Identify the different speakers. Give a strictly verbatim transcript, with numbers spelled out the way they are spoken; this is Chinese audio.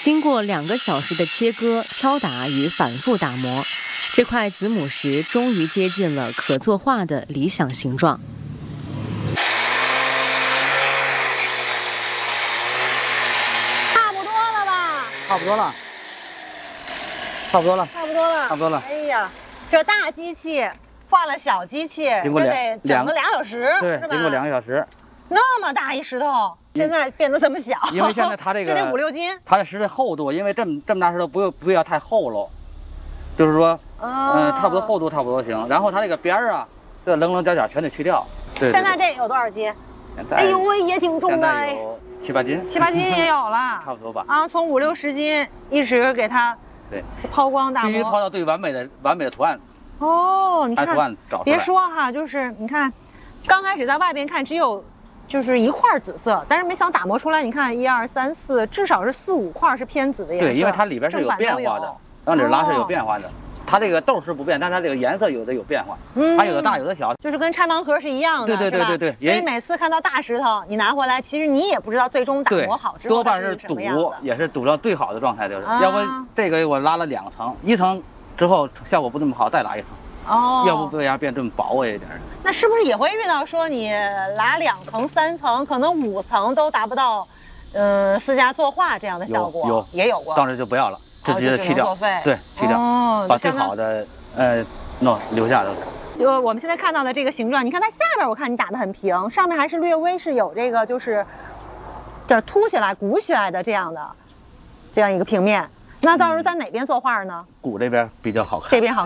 Speaker 1: 经过两个小时的切割、敲打与反复打磨，这块子母石终于接近了可作画的理想形状。
Speaker 2: 差不多了吧？
Speaker 3: 差不多了，差不多了，
Speaker 2: 差不多了，
Speaker 3: 差不多了。
Speaker 2: 哎呀，这大机器换了小机器，
Speaker 3: 经过
Speaker 2: 这
Speaker 3: 两
Speaker 2: 得整个俩小时，
Speaker 3: 对，
Speaker 2: 是吧？
Speaker 3: 经过两个小时。
Speaker 2: 那么大一石头，现在变得这么小，
Speaker 3: 因为现在它这个
Speaker 2: 这得五六斤，
Speaker 3: 它的石的厚度，因为这么这么大石头不要不要太厚喽，就是说，嗯、
Speaker 2: 哦
Speaker 3: 呃，差不多厚度差不多行。然后它这个边儿啊，这个棱棱角角全得去掉。对，对
Speaker 2: 现在这有多少斤？哎呦喂，也挺重
Speaker 3: 现
Speaker 2: 的，哎，
Speaker 3: 在有七八斤，
Speaker 2: 七八斤也有了，
Speaker 3: 差不多吧。
Speaker 2: 啊，从五六十斤一直给它
Speaker 3: 对
Speaker 2: 抛光打
Speaker 3: 必须抛
Speaker 2: 磨。
Speaker 3: 到最完美的完美的图案，
Speaker 2: 哦，你看
Speaker 3: 把图，案找出来。
Speaker 2: 别说哈，就是你看，刚开始在外边看只有就是一块紫色，但是没想打磨出来，你看一二三四，至少是四五块是偏紫的颜色。
Speaker 3: 对，因为它里边是有变化的，让里拉是有变化的。它这个豆是不变，但是它这个颜色有的有变化，
Speaker 2: 嗯
Speaker 3: 它有的大有的小。
Speaker 2: 就是跟拆盲盒是一样的，
Speaker 3: 对对对
Speaker 2: 是吧
Speaker 3: 对对
Speaker 2: 所以每次看到大石头，你拿回来，其实你也不知道最终打
Speaker 3: 对
Speaker 2: 磨好，之后
Speaker 3: 多半是
Speaker 2: 它是什么
Speaker 3: 堵
Speaker 2: 样子，
Speaker 3: 也是堵到最好的状态，就是，
Speaker 2: 啊
Speaker 3: 要不这个我拉了两层，一层之后效果不这么好，再拉一层，
Speaker 2: 哦，
Speaker 3: 要不为啥变这么薄啊一点儿？
Speaker 2: 那是不是也会遇到说你拉两层、三层，可能五层都达不到，呃，私家作画这样的效果？
Speaker 3: 有有
Speaker 2: 也有过。
Speaker 3: 当时就不要了，
Speaker 2: 哦
Speaker 3: 直接
Speaker 2: 就只
Speaker 3: 去掉，
Speaker 2: 能作废
Speaker 3: 对，去掉，
Speaker 2: 哦，
Speaker 3: 把最
Speaker 2: 就相当
Speaker 3: 好的呃弄留下的。
Speaker 2: 就我们现在看到的这个形状，你看它下边，我看你打得很平，上面还是略微是有这个就是这儿凸起来、鼓起来的这样的这样一个平面。那到时候在哪边作画呢？
Speaker 3: 鼓这边比较好看。
Speaker 2: 这边好。